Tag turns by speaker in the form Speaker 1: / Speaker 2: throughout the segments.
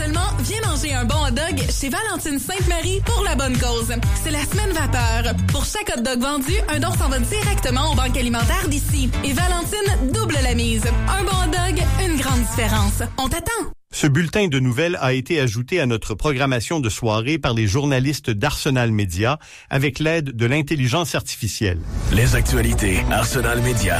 Speaker 1: seulement, viens manger un bon hot dog chez Valentine Sainte-Marie pour la bonne cause. C'est la semaine vapeur. Pour chaque hot dog vendu, un don s'en va directement aux banques alimentaires d'ici. Et Valentine double la mise. Un bon hot dog, une grande différence. On t'attend!
Speaker 2: Ce bulletin de nouvelles a été ajouté à notre programmation de soirée par les journalistes d'Arsenal Média avec l'aide de l'intelligence artificielle.
Speaker 3: Les actualités Arsenal Média.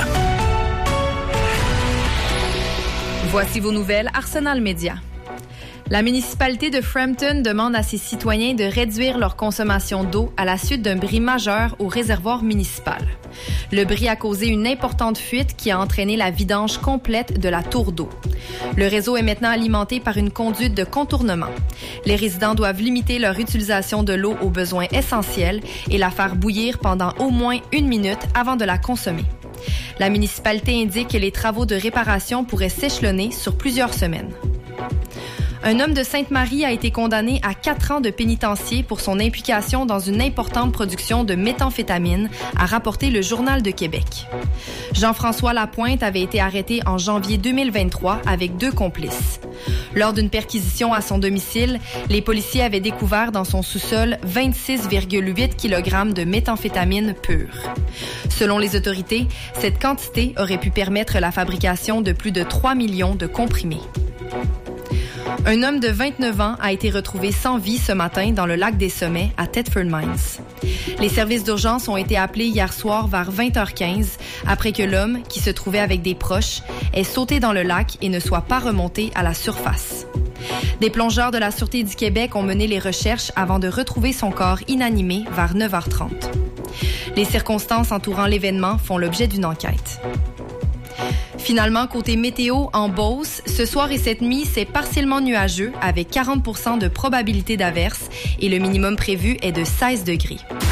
Speaker 4: Voici vos nouvelles Arsenal Média. La municipalité de Frampton demande à ses citoyens de réduire leur consommation d'eau à la suite d'un bris majeur au réservoir municipal. Le bris a causé une importante fuite qui a entraîné la vidange complète de la tour d'eau. Le réseau est maintenant alimenté par une conduite de contournement. Les résidents doivent limiter leur utilisation de l'eau aux besoins essentiels et la faire bouillir pendant au moins 1 minute avant de la consommer. La municipalité indique que les travaux de réparation pourraient s'échelonner sur plusieurs semaines. Un homme de Sainte-Marie a été condamné à 4 ans de pénitencier pour son implication dans une importante production de méthamphétamine, a rapporté le Journal de Québec. Jean-François Lapointe avait été arrêté en janvier 2023 avec 2 complices. Lors d'une perquisition à son domicile, les policiers avaient découvert dans son sous-sol 26,8 kg de méthamphétamine pure. Selon les autorités, cette quantité aurait pu permettre la fabrication de plus de 3 millions de comprimés. Un homme de 29 ans a été retrouvé sans vie ce matin dans le lac des Sommets à Thetford Mines. Les services d'urgence ont été appelés hier soir vers 20h15 après que l'homme, qui se trouvait avec des proches, ait sauté dans le lac et ne soit pas remonté à la surface. Des plongeurs de la Sûreté du Québec ont mené les recherches avant de retrouver son corps inanimé vers 9h30. Les circonstances entourant l'événement font l'objet d'une enquête. Finalement, côté météo, en Beauce, ce soir et cette nuit, c'est partiellement nuageux avec 40% de probabilité d'averse et le minimum prévu est de 16 degrés.